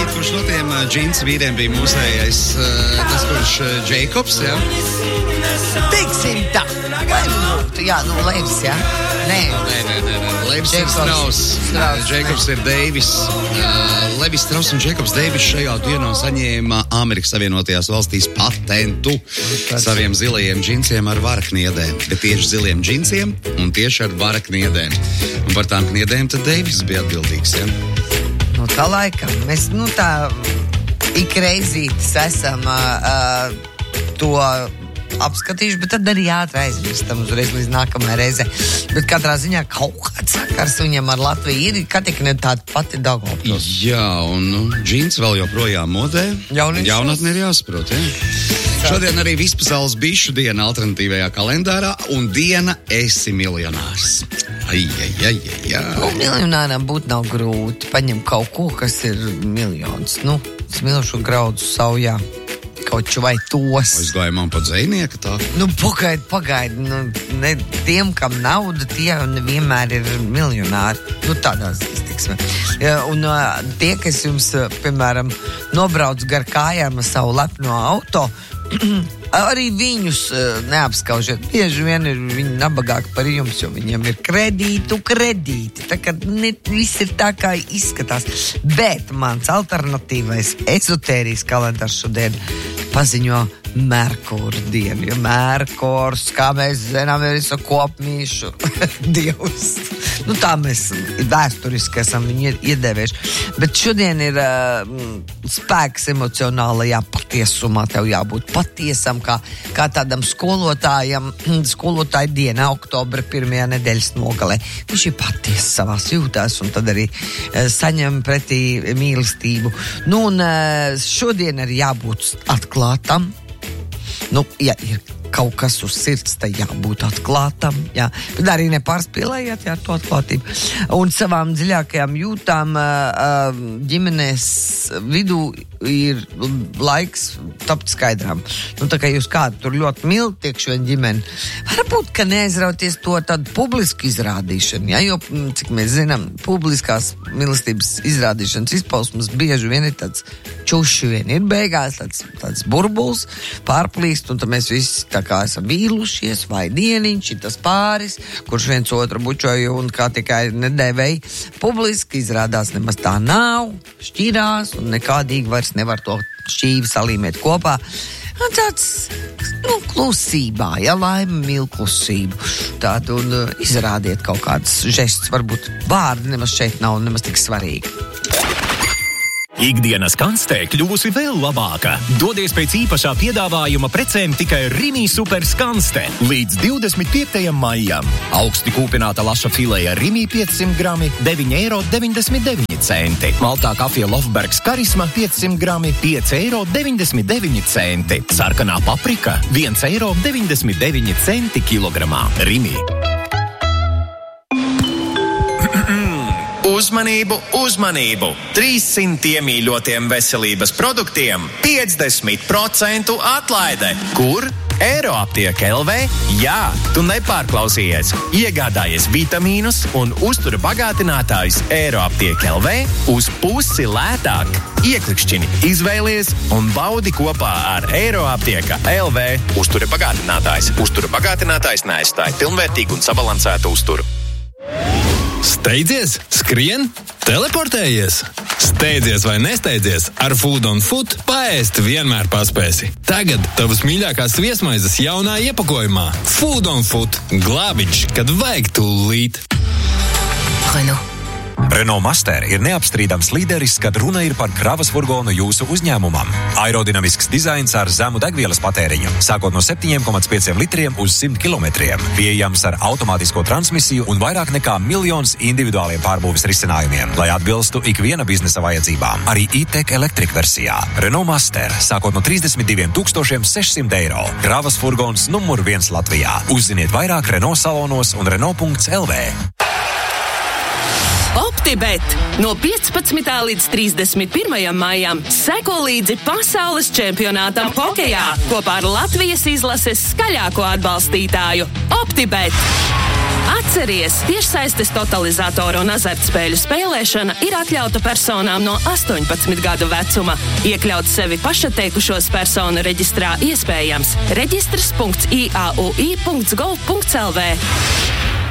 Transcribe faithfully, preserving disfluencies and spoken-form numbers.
Nikita, kurš no tiem džinsu vīriem bija mūsējais, tas, kurš Jacobs, jā? Teiksim tā. Vai būtu, jā, nu, Levis, jā? Nē. Nē, nē, nē, nē. Levis ir Strauss. Jacobs ir Deivis. Uh, Levis Strauss un Jacobs Deivis šajā dienā saņēma Amerikas Savienotajās valstīs patentu saviem zilajiem džinsiem ar varakniedēm. Bet tieši ziliem džinsiem un tieši ar varakniedēm. Un par tām kniedēm tad Deivis bija atbildīgs, jā? Nu, tā laikam. Mēs, nu, tā ik reizītis esam uh, to apskatījuši, bet tad arī jāatraizvirstam uzreiz līdz nākamajai reizē. Bet katrā ziņā kaut kāds sakars viņam ar Latviju ir, ka tik ne tāda pati Daugavpils. Jā, un nu, džins vēl joprojām modē. Jaunatne ir jāsaprot, jā. Šodien arī vispasaules bišu diena alternatīvajā kalendārā un diena esi miljonārs. Ai, ai, ai, ai, ai. Nu, miljonāram būt nav grūti. Paņem kaut ko, kas ir miljons. Nu, smilšu graudus saujā. Koču vai tos. Aizgāja man pat dzejnieka tā. Nu, pagaidi, pagaidi. Nu, ne, tiem, kam nauda, tie nevienmēr ir miljonāri. Nu, tādās iztiksmē. Ja, un uh, tie, kas jums, uh, piemēram, nobrauc gar kājām ar savu lepno auto, arī viņus uh, neapskaužiet. Bieži vien ir viņi nabagāki par jums, jo viņiem ir kredītu kredīti. Tā kā ne, viss ir tā, kā izskatās. Bet mans alternatīvais ezotērijas kalendārs šodien paziņo Merkūra dienu, jo Merkurs, kā mēs zinām, ir visu kopmīšu dievs. Nu, tā mēs vēsturiski esam viņu iedēvējuši. Bet šodien ir uh, spēks emocionālajā patiesumā. Tev jābūt patiesam, kā, kā tādam skolotājam, skolotāja dienā, oktobra pirmajā nedēļas nogalē. Viņš ir patiesi savās jūtās un tad arī uh, saņem pretī mīlestību. Nu, un uh, šodien arī jābūt atklātam. Nu, ja ir kaut kas uz sirds, tad jābūt atklātam, jā. Bet arī nepārspīlējiet, jā, to atklātību. Un savām dziļākajām jūtām ģimenēs vidū ir laiks tapt skaidrām. Nu, tā kā jūs kādu tur ļoti mīl, tiekšu vien ģimeni, varbūt, ka neaizrauties to tādu publisku izrādīšanu, jā, jo, cik mēs zinām, publiskās mīlestības izrādīšanas izpausmas bieži vien ir tāds čuši vien ir beigās, tāds, tāds burbuls pārplīst, un tad mēs visi tā kā esam vīlušies, vai dieniņš ir tas pāris, kurš viens otru bučoja un kā tikai nedēvēja. Publiski izrādās nemaz tā nav, šķirās un nekādīgi vairs nevar to šķīvi salīmēt kopā. Un tāds, nu, klusībā, ja, laime mīl klusību. Tādu un uh, izrādiet kaut kādas žestus, varbūt vārdi nemaz šeit nav nemaz tik svarīgi. Ikdienas kanstē kļuvusi vēl labāka. Dodies pēc īpašā piedāvājuma precēm tikai Rimi Super Skanste līdz divdesmit piektajam maijam. Augsti kūpināta laša fileja Rimi piecsimt grami, deviņi eiro deviņdesmit deviņi centi. Maltā kafija Lofbergs Karisma piecsimt grami, pieci eiro deviņdesmit deviņi centi. Sarkanā paprika viens eiro deviņdesmit deviņi centi kilogramā. Rimi. Uzmanību, uzmanību! trīssimt iemīļotiem veselības produktiem piecdesmit procentu atlaide. Kur? Eiroaptieka L V? Jā, tu nepārklausījies. Iegādājies vitamīnus un uztura bagātinātājus Eiroaptieka L V uz pusi lētāk. Ieklikšķini, izvēlies un baudi kopā ar Eiroaptieka L V. Uztura bagātinātājs. Uztura bagātinātājs neaizstāja pilnvērtīgu un sabalansētu uzturu. Steidzies, skrien, teleportējies. Steidzies vai nesteidzies, ar Food on Foot paēst vienmēr paspēsi. Tagad tavas mīļākās viesmaizes jaunā iepakojumā. Food on Foot. Glābiņš, kad vajag tūlīt. Renault. Renault Master ir neapstrīdams līderis, kad runa ir par kravas furgonu jūsu uzņēmumam. Aerodinamisks dizains ar zemu degvielas patēriņu, sākot no septiņi komats pieci litriem uz simt kilometriem. Pieejams ar automātisko transmisiju un vairāk nekā miljons individuāliem pārbūves risinājumiem, lai atbilstu ikviena biznesa vajadzībām. Arī e-tech Electric versijā. Renault Master, sākot no trīsdesmit diviem tūkstošiem sešsimt eiro. Kravas furgons numur viens Latvijā. Uzziniet vairāk Renault salonos un Renault punkts L V. OptiBet! No piecpadsmitā līdz trīsdesmit pirmajam maijam seko līdzi pasaules čempionātam hokejā kopā ar Latvijas izlases skaļāko atbalstītāju OptiBet! Atceries, tiešsaistes totalizatoru un azartspēļu spēlēšana ir atļauta personām no astoņpadsmit gadu vecuma. Iekļaut sevi pašatteikušos personu reģistrā iespējams. Reģistrs punkts i a u i punkts gov punkts l v.